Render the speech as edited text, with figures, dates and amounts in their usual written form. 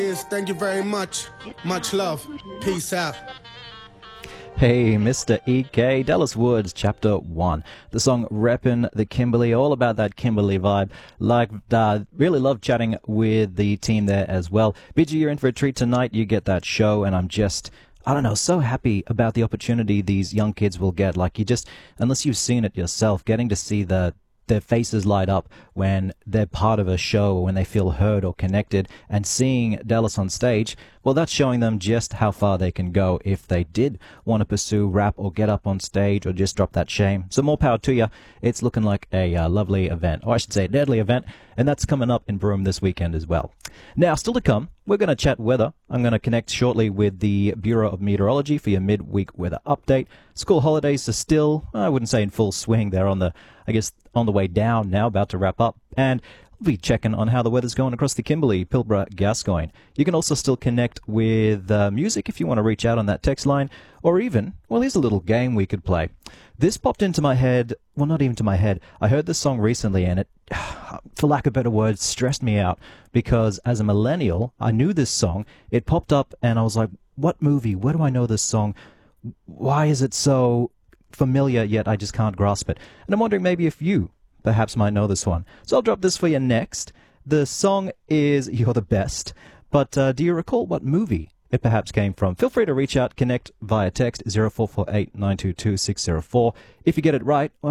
Thank you very much. Much love. Peace out. Hey, Mr. EK, Dallas Woods, Chapter 1. The song Reppin' the Kimberly, all about that Kimberly vibe. Really love chatting with the team there as well. BG, you're in for a treat tonight. You get that show, and I'm just, I don't know, so happy about the opportunity these young kids will get. Like, unless you've seen it yourself, getting to see their faces light up when they're part of a show or when they feel heard or connected, and seeing Dallas on stage, well, that's showing them just how far they can go if they did want to pursue rap or get up on stage or just drop that shame. So more power to you. It's looking like a lovely event, or I should say a deadly event, and that's coming up in Broome this weekend as well. Now, still to come, we're going to chat weather. I'm going to connect shortly with the Bureau of Meteorology for your midweek weather update. School holidays are still, I wouldn't say in full swing. They're on the way down now, about to wrap up. And we'll be checking on how the weather's going across the Kimberley, Pilbara, Gascoyne. You can also still connect with music if you want to reach out on that text line, or even, well, here's a little game we could play. This popped into my head, well, not even to my head. I heard this song recently, and it, for lack of better words, stressed me out, because as a millennial, I knew this song. It popped up, and I was like, what movie? Where do I know this song? Why is it so familiar, yet I just can't grasp it? And I'm wondering maybe if you perhaps might know this one. So I'll drop this for you next. The song is You're the Best, but do you recall what movie it perhaps came from? Feel free to reach out, connect via text 0448 922 604. If you get it right, well,